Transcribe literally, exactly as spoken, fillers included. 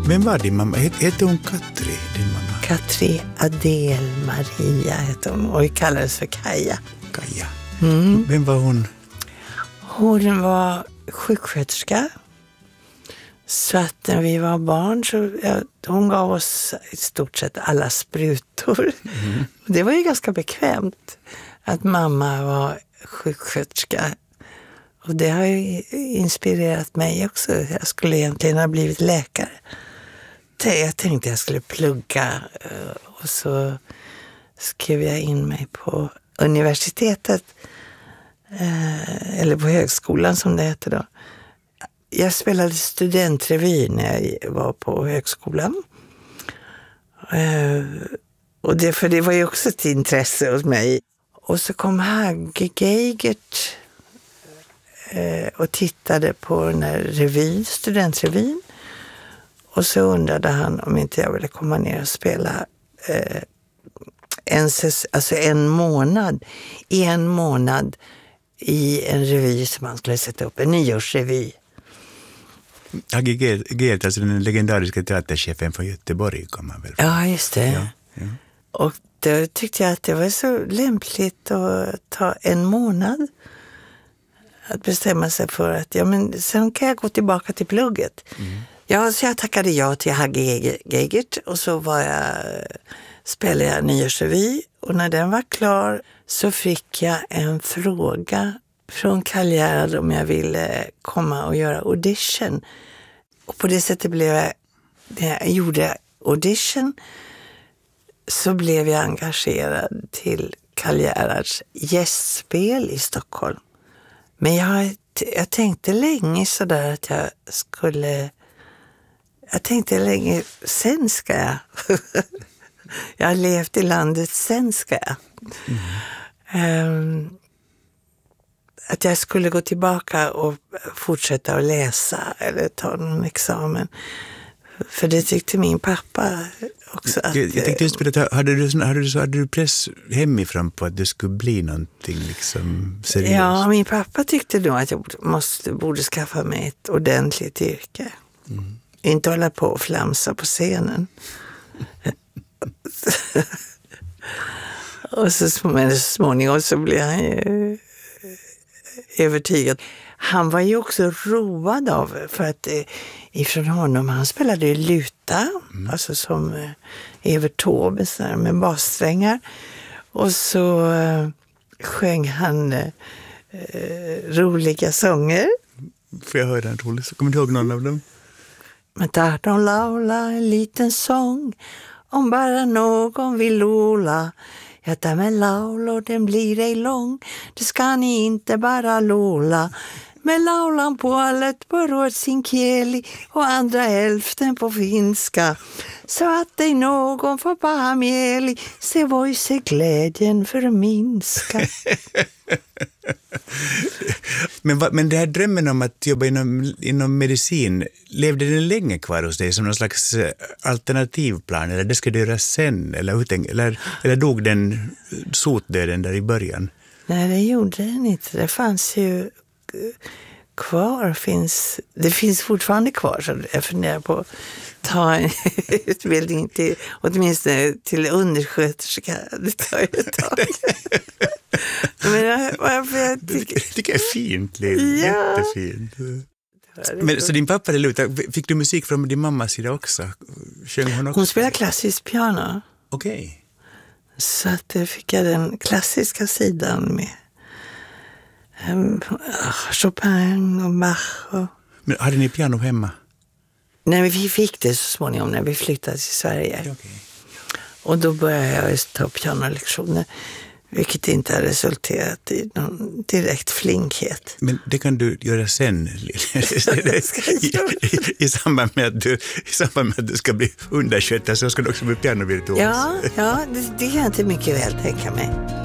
Vem var din mamma? Hette hon Katri, din mamma? Katri Adel Maria hette hon och kallades för Kaja. Kaja. Mm. Vem var hon? Hon var sjuksköterska. Så att när vi var barn så ja, hon gav oss i stort sett alla sprutor. Mm. Det var ju ganska bekvämt att mamma var sjuksköterska. Och det har ju inspirerat mig också. Jag skulle egentligen ha blivit läkare. Jag tänkte jag skulle plugga och så skrev jag in mig på universitetet eller på högskolan som det heter då. Jag spelade studentrevy när jag var på högskolan. Och det, för det var ju också ett intresse hos mig. Och så kom Hagge Geigert och tittade på den här revyn, studentrevyn. Och så undrade han om inte jag ville komma ner och spela eh, en, alltså en månad, i en månad i en revy som man skulle sätta upp, en nyårsrevy. Hagge Geigert, alltså den legendariska teaterchefen från Göteborg, kom han väl från? Ja, just det. Ja, ja. Och då tyckte jag att det var så lämpligt att ta en månad att bestämma sig för att ja, men sen kan jag gå tillbaka till plugget. Mm. Ja, så jag tackade ja till Hagge Geigert och så var jag, spelade jag nyårsrevy och när den var klar så fick jag en fråga från Karl Gerhard om jag ville komma och göra audition. Och på det sättet blev jag, när jag gjorde audition så blev jag engagerad till Karl Gerhards gästspel i Stockholm. Men jag, jag tänkte länge sådär att jag skulle... Jag tänkte länge, sen ska jag. Jag har levt i landet, sen ska jag. Mm. Um, att jag skulle gå tillbaka och fortsätta att läsa eller ta någon examen. För det tyckte min pappa också. Att, jag, jag tänkte just på det, hade du, hade, du, hade du press hemifrån på att det skulle bli någonting liksom seriöst? Ja, min pappa tyckte då att jag måste, borde skaffa mig ett ordentligt yrke. Mm. Inte hålla på och flamsa på scenen. Och så småningom så blev han ju övertygad. Han var ju också road av, för att ifrån honom, han spelade ju luta, mm. alltså som Evert Taube med bassträngar. Och så uh, sjöng han uh, roliga sånger. Får jag höra en rolig så? Kommer du ihåg någon av dem? Men tar de laula en liten sång om bara någon vill lola. Ja, där med laula den blir ej lång. Det ska ni inte bara lola. Med laulan puolet på ruotsinkieli och andra hälften på finska. Så att dig någon får bara mieli, se voi se glädjen förminska. men, men det här drömmen om att jobba inom, inom medicin, levde den länge kvar hos dig som någon slags alternativplan? Eller det ska du göra sen? Eller, eller, eller dog den sotdöden där i början? Nej, det gjorde den inte. Det fanns ju kvar. Finns, det finns fortfarande kvar, så jag funderar på att ta en utbildning till, åtminstone till undersköterska. Det tar ju ett tag. Men jag, varför jag tycker... Det tycker jag är fint, Liv. Ja. Jättefint. Men, så din pappa är luta. Fick du musik från din mammas sida också? Sjöng hon också? Hon spelar klassisk piano. Okej. Okay. Så att jag fick jag den klassiska sidan med um, Chopin och Bach. Och... Men hade ni piano hemma? Nej, vi fick det så småningom när vi flyttade till Sverige. Okay. Och då började jag ta pianolektioner. Vilket inte har resulterat i någon direkt flinkhet. Men det kan du göra sen. I, i, i, samband med att du, I samband med att du ska bli underskötare så ska du också bli pianovirtuos. Ja, ja det, det kan jag inte mycket väl tänka mig.